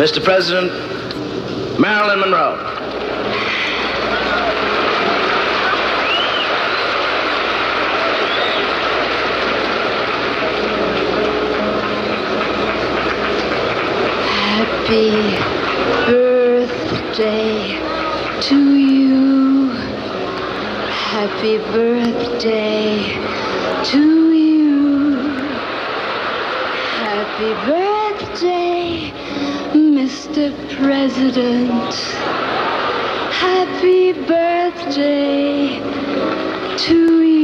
Mr. President, Marilyn Monroe. Happy birthday to you. Happy birthday to you. Happy birthday, Mr. President. Happy birthday to you.